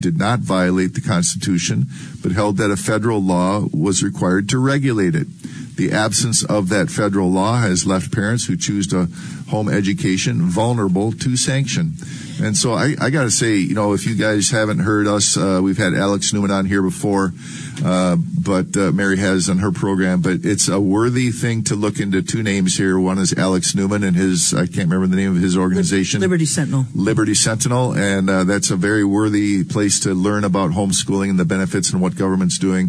did not violate the Constitution, but held that a federal law was required to regulate it. The absence of that federal law has left parents who choose to home education vulnerable to sanction. And so I got to say, if you guys haven't heard us, we've had Alex Newman on here before, but Mary has on her program. But it's a worthy thing to look into two names here. One is Alex Newman and I can't remember the name of his organization. Liberty Sentinel. Liberty Sentinel. And that's a very worthy place to learn about homeschooling and the benefits and what government's doing.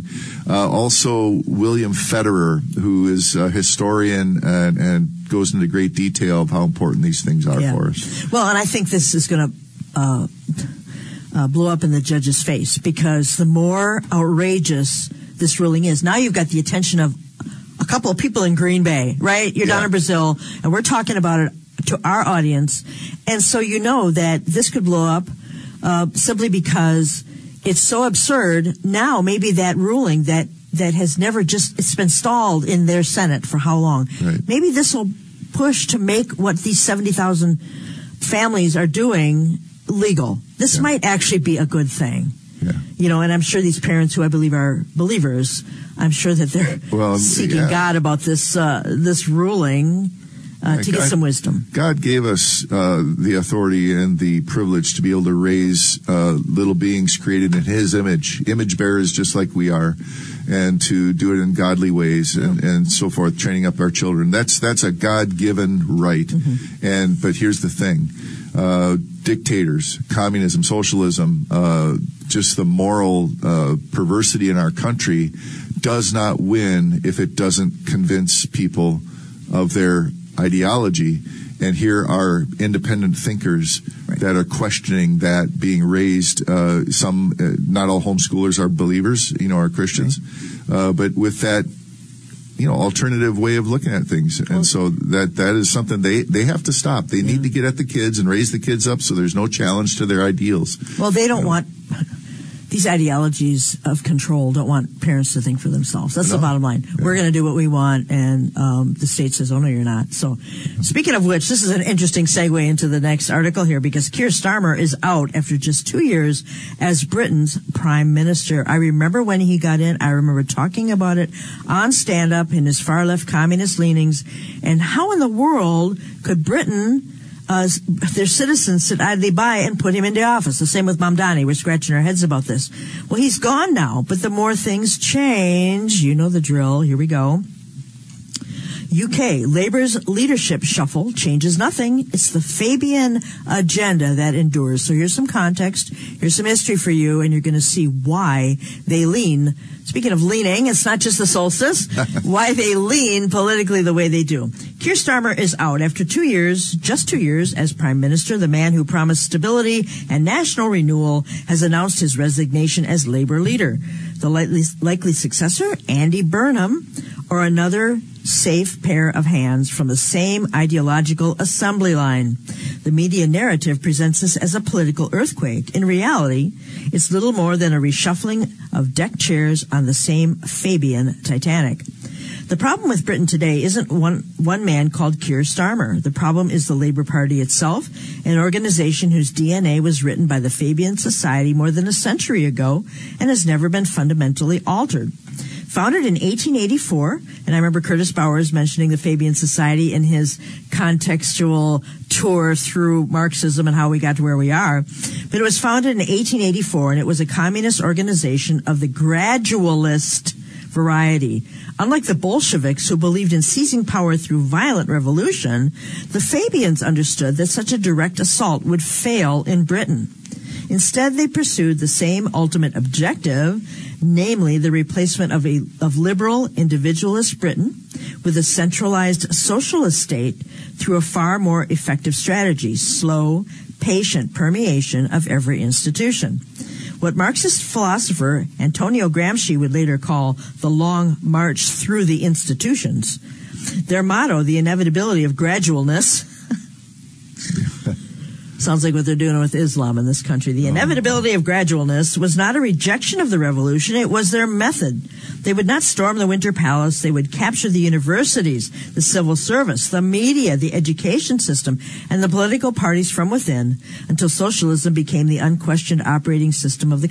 Also, William Federer, who is a historian and goes into great detail of how important these things are for us. Well, and I think this is going to blow up in the judge's face, because the more outrageous this ruling is, now you've got the attention of a couple of people in Green Bay, right? You're down in Brazil, and we're talking about it to our audience. And so you know that this could blow up simply because it's so absurd. Now maybe that ruling that has never it's been stalled in their Senate for how long? Right. Maybe this will push to make what these 70,000 families are doing legal. This might actually be a good thing. Yeah. And I'm sure these parents, who I believe are believers, I'm sure that they're seeking God about this ruling to get some wisdom. God gave us the authority and the privilege to be able to raise little beings created in His image bearers just like we are, and to do it in godly ways and so forth, training up our children. That's a God-given right. Mm-hmm. But here's the thing. Dictators, communism, socialism, just the moral perversity in our country does not win if it doesn't convince people of their ideology. And here are independent thinkers that are questioning that being raised. Some, not all homeschoolers are believers, are Christians, but with that, alternative way of looking at things. And so that is something they have to stop. They need to get at the kids and raise the kids up so there's no challenge to their ideals. Well, they don't want these ideologies of control, don't want parents to think for themselves. That's the bottom line. Yeah. We're going to do what we want, and the state says, oh, no, you're not. So speaking of which, this is an interesting segue into the next article here, because Keir Starmer is out after just 2 years as Britain's prime minister. I remember when he got in, I remember talking about it on stand-up in his far-left communist leanings, and how in the world could Britain their citizens sit idly by and put him into office. The same with Mamdani. We're scratching our heads about this. Well, he's gone now, but the more things change, you know the drill. Here we go. UK, Labour's leadership shuffle changes nothing. It's the Fabian agenda that endures. So here's some context. Here's some history for you, and you're going to see why they lean. Speaking of leaning, it's not just the solstice. Why they lean politically the way they do. Keir Starmer is out after 2 years, just 2 years, as Prime Minister. The man who promised stability and national renewal has announced his resignation as Labour leader. The likely successor, Andy Burnham, or another safe pair of hands from the same ideological assembly line. The media narrative presents this as a political earthquake. In reality, it's little more than a reshuffling of deck chairs on the same Fabian Titanic. The problem with Britain today isn't one man called Keir Starmer. The problem is the Labour Party itself, an organization whose DNA was written by the Fabian Society more than a century ago and has never been fundamentally altered. Founded in 1884, and I remember Curtis Bowers mentioning the Fabian Society in his contextual tour through Marxism and how we got to where we are. But it was founded in 1884, and it was a communist organization of the gradualist variety. Unlike the Bolsheviks, who believed in seizing power through violent revolution, the Fabians understood that such a direct assault would fail in Britain. Instead, they pursued the same ultimate objective, namely the replacement of liberal individualist Britain with a centralized socialist state through a far more effective strategy, slow, patient permeation of every institution. What Marxist philosopher Antonio Gramsci would later call the long march through the institutions. Their motto, the inevitability of gradualness, Sounds like what they're doing with Islam in this country. The inevitability of gradualness was not a rejection of the revolution. It was their method. They would not storm the Winter Palace. They would capture the universities, the civil service, the media, the education system, and the political parties from within until socialism became the unquestioned operating system of the